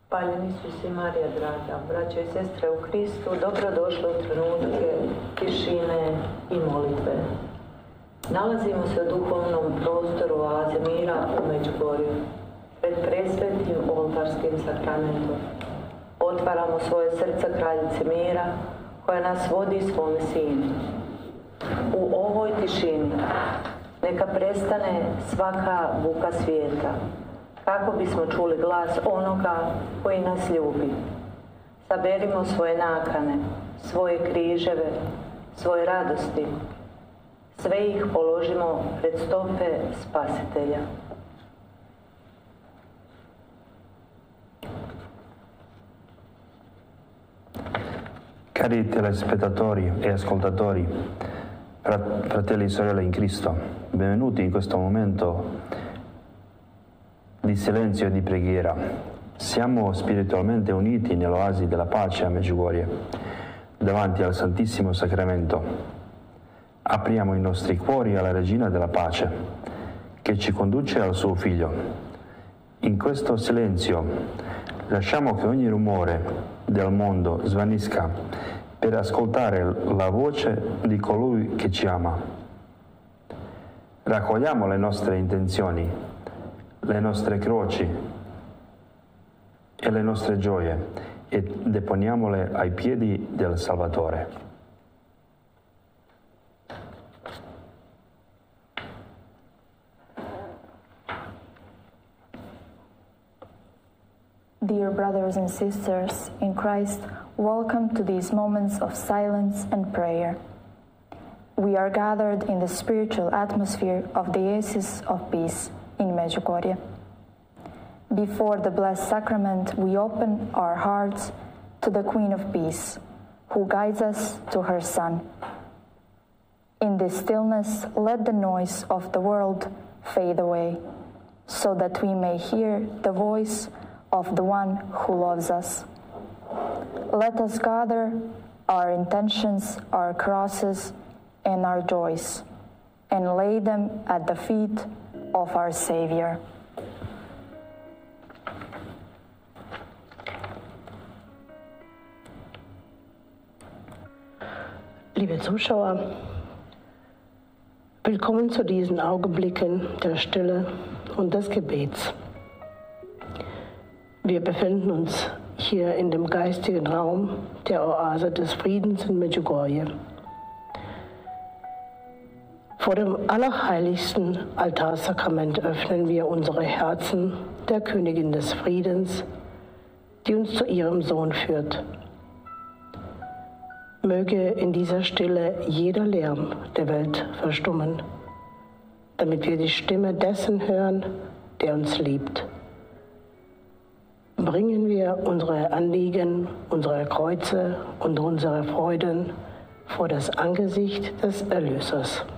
Paljeni Isus i Marija draga, braćo i sestre u Kristu, dobrodošli u trenutke tišine i molitve. Nalazimo se u duhovnom prostoru oaze mira u Međugorju, pred presvetim oltarskim sakramentom. Otvaramo svoje srca kraljice mira, koja nas vodi svome Sinu. U ovoj tišini neka prestane svaka buka svijeta, kako bismo čuli glas onoga koji nas ljubi. Saberimo svoje nakane, svoje križeve, svoje radosti. Sve ih položimo pred stope Spasitelja. Cari telespettatori e ascoltatori, fratelli e sorelle in Cristo, benvenuti in questo momento di silenzio e di preghiera. Siamo spiritualmente uniti nell'oasi della pace a Medjugorje, davanti al Santissimo Sacramento. Apriamo i nostri cuori alla Regina della Pace, che ci conduce al suo Figlio. In questo silenzio lasciamo che ogni rumore del mondo svanisca per ascoltare la voce di colui che ci ama. Raccogliamo le nostre intenzioni, le nostre croci e le nostre gioie e deponiamole ai piedi del Salvatore. Dear brothers and sisters in Christ, welcome to these moments of silence and prayer. We are gathered in the spiritual atmosphere of the Oasis of Peace in Medjugorje. Before the Blessed Sacrament, we open our hearts to the Queen of Peace, who guides us to her Son. In this stillness, let the noise of the world fade away, so that we may hear the voice of the one who loves us. Let us gather our intentions, our crosses, and our joys, and lay them at the feet of our Savior. Liebe Zuschauer, willkommen zu diesen Augenblicken der Stille und des Gebets. Wir befinden uns hier in dem geistigen Raum der Oase des Friedens in Medjugorje. Vor dem allerheiligsten Altarsakrament öffnen wir unsere Herzen der Königin des Friedens, die uns zu ihrem Sohn führt. Möge in dieser Stille jeder Lärm der Welt verstummen, damit wir die Stimme dessen hören, der uns liebt. Bringen wir unsere Anliegen, unsere Kreuze und unsere Freuden vor das Angesicht des Erlösers.